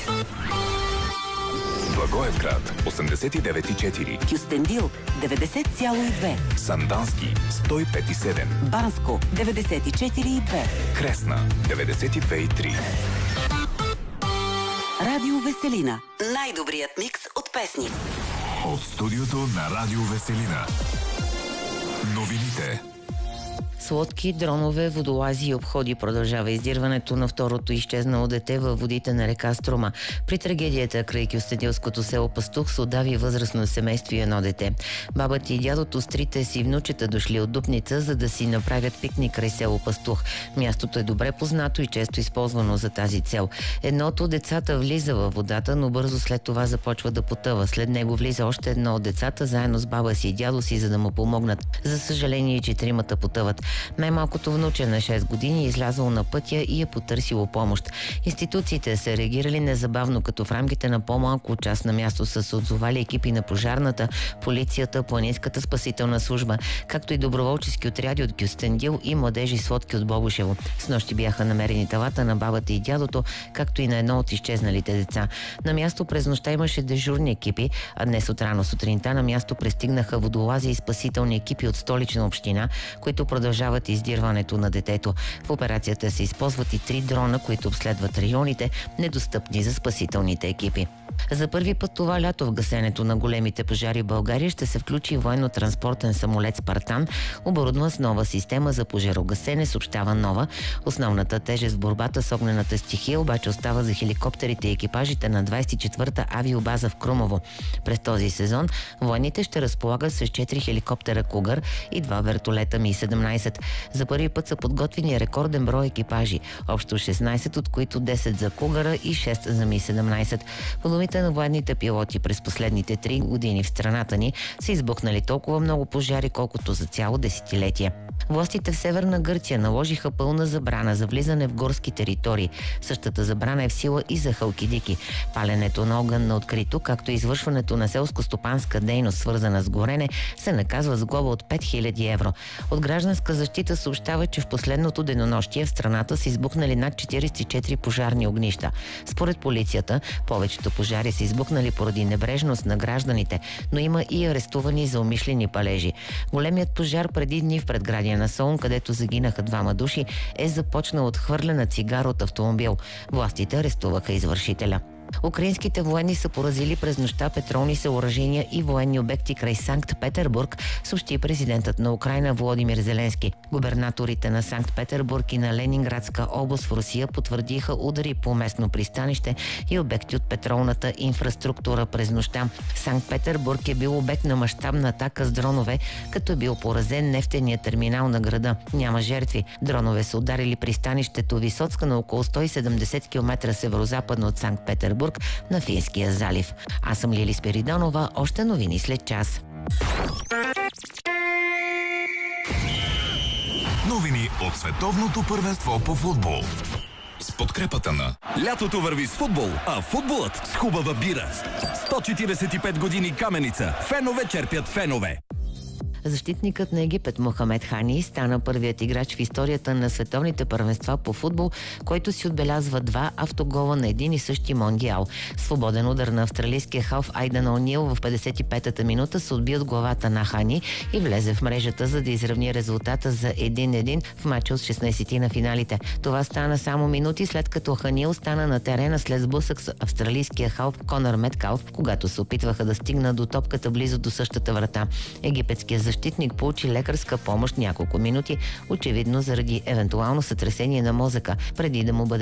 Благоевград 89,4, Кюстендил 90,2, Сандански 105,7, Банско 94,2, Кресна 92,3. Радио Веселина. Най-добрият микс от песни. От студиото на Радио Веселина. Новините. С лодки, дронове, водолази и обходи продължава издирването на второто изчезнало дете във водите на река Струма. При трагедията край кюстендилското село Пастух се удави възрастно семейство и едно дете. Бабата и дядото с трите си внучета дошли от Дупница, за да си направят пикник край село Пастух. Мястото е добре познато и често използвано за тази цел. Едното от децата влиза във водата, но бързо след това започва да потъва. След него влиза още едно от децата, заедно с баба си и дядо си, за да му помогнат. За съжаление, че тримата потъват. Най-малкото внуче на 6 години е излязало на пътя и е потърсило помощ. Институциите са реагирали незабавно, като в рамките на по-малко час на място са се отзовали екипи на пожарната, полицията, планинската спасителна служба, както и доброволчески отряди от Кюстендил и младежи с лодки от Бобошево. Снощи бяха намерени телата на бабата и дядото, както и на едно от изчезналите деца. На място през нощта имаше дежурни екипи, а днес от рано сутринта на място пристигнаха водолази и спасителни екипи от Столична община, които продължават издирването на детето. В операцията се използват и 3 дрона, които обследват районите, недостъпни за спасителните екипи. За първи път това лято в гасенето на големите пожари в България ще се включи военно-транспортен самолет «Спартан», оборудван с нова система за пожарогасене, съобщава Нова. Основната тежест в борбата с огнената стихия обаче остава за хеликоптерите и екипажите на 24-та авиобаза в Крумово. През този сезон военните ще разполагат с 4 хеликоптера «Кугър» и 2 вертолета Ми-17. За първи път са подготвени рекорден брой екипажи, общо 16, от които 10 за «Кугъра» и 6 за Ми-17. По думите на военните пилоти през последните 3 години в страната ни са избухнали толкова много пожари, колкото за цяло десетилетие. Властите в Северна Гърция наложиха пълна забрана за влизане в горски територии. Същата забрана е в сила и за Халкидики. Паленето на огън на открито, както и извършването на селско-стопанска дейност, свързана с горене, се наказва с глоба от 5000 евро. От гражданска защита съобщава, че в последното денонощие в страната са избухнали над 44 пожарни огнища. Според полицията, повечето пожари са избухнали поради небрежност на гражданите, но има и арестувани за умишлени палежи. Големият пожар преди дни в предградие на Солун, където загинаха 2 души, е започнал от хвърлена цигара от автомобил. Властите арестуваха извършителя. Украинските военни са поразили през нощта петролни съоръжения и военни обекти край Санкт-Петербург, съобщи президентът на Украйна Володимир Зеленски. Губернаторите на Санкт-Петербург и на Ленинградска област в Русия потвърдиха удари по местно пристанище и обекти от петролната инфраструктура през нощта. Санкт-Петербург е бил обект на мащабна атака с дронове, като е бил поразен нефтения терминал на града. Няма жертви. Дронове са ударили пристанището Висоцка на около 170 км северозападно от Санкт-Петербург, на Финския залив. Аз съм Лили Спиридонова, още новини след час. Новини от световното първенство по футбол. С подкрепата на Лятото върви с футбол, а футболът с хубава бира. 145 години Каменица. Фенове черпят фенове. Защитникът на Египет Мохамед Хани стана първият играч в историята на световните първенства по футбол, който си отбелязва 2 автогола на един и същи мондиал. Свободен удар на австралийския халф Айдан О'Нил в 55-та минута се отби от главата на Хани и влезе в мрежата, за да изравни резултата за 1-1 в мача от 16-ти на финалите. Това стана само минути след като Хани остана на терена след сблъсък с австралийския халф Конър Меткалф, когато се опитваха да стигнат до топката близо до същата врата. Египетският защитник получи лекарска помощ няколко минути, очевидно заради евентуално сътресение на мозъка, преди да му бъде